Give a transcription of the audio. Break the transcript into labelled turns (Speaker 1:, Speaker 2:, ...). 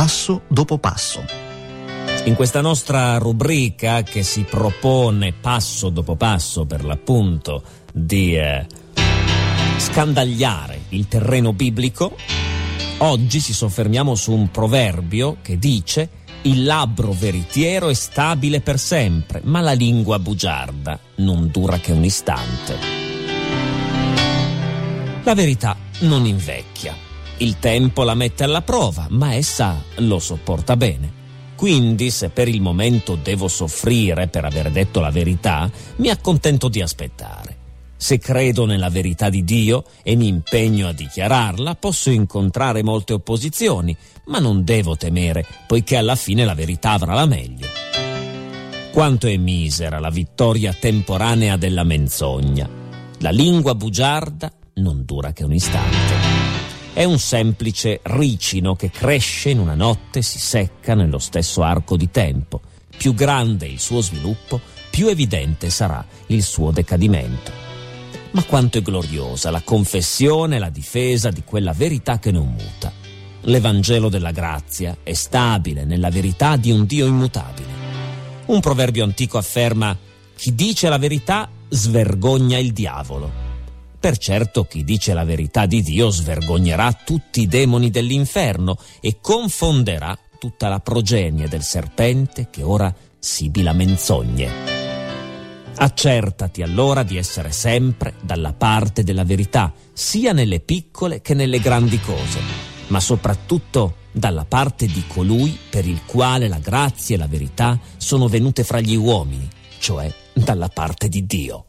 Speaker 1: passo dopo passo.
Speaker 2: In questa nostra rubrica che si propone passo dopo passo per l'appunto di scandagliare il terreno biblico, oggi ci soffermiamo su un proverbio che dice: il labbro veritiero è stabile per sempre, ma la lingua bugiarda non dura che un istante. La verità non invecchia, il tempo la mette alla prova, ma essa lo sopporta bene. Quindi, se per il momento devo soffrire per aver detto la verità, mi accontento di aspettare. Se credo nella verità di Dio e mi impegno a dichiararla, posso incontrare molte opposizioni, ma non devo temere, poiché alla fine la verità avrà la meglio. Quanto è misera la vittoria temporanea della menzogna. La lingua bugiarda non dura che un istante. È un semplice ricino che cresce in una notte, si secca nello stesso arco di tempo. Più grande il suo sviluppo, più evidente sarà il suo decadimento. Ma quanto è gloriosa la confessione e la difesa di quella verità che non muta. L'Evangelo della grazia è stabile nella verità di un Dio immutabile. Un proverbio antico afferma: chi dice la verità svergogna il diavolo. Per certo, chi dice la verità di Dio svergognerà tutti i demoni dell'inferno e confonderà tutta la progenie del serpente che ora sibila menzogne. Accertati allora di essere sempre dalla parte della verità, sia nelle piccole che nelle grandi cose, ma soprattutto dalla parte di colui per il quale la grazia e la verità sono venute fra gli uomini, cioè dalla parte di Dio.